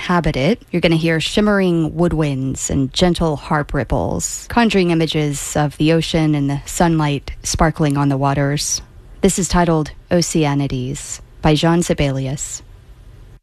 inhabit it. You're going to hear shimmering woodwinds and gentle harp ripples, conjuring images of the ocean and the sunlight sparkling on the waters. This is titled Oceanides by Jean Sibelius.